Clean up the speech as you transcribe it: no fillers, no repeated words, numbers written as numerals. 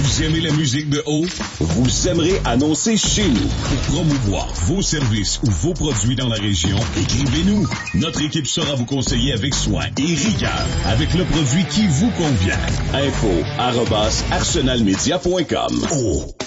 Vous aimez la musique de haut? Vous aimerez annoncer chez nous. Pour promouvoir vos services ou vos produits dans la région, écrivez-nous. Notre équipe saura vous conseiller avec soin et rigueur avec le produit qui vous convient. Info@arsenalmedia.com. Oh.